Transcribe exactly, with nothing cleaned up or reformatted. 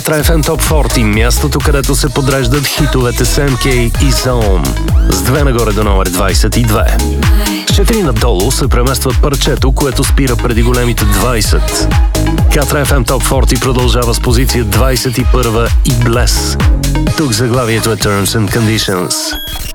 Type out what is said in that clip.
Катра еф ем Top сорок, мястото, където се подреждат хитовете с ем кей и Zone. С две нагоре до номер двайсет и две. С четири надолу се преместват парчето, което спира преди големите двайсет. Катра еф ем Top сорок продължава с позиция двайсет и първа и Bless. Тук заглавието е Terms and Conditions.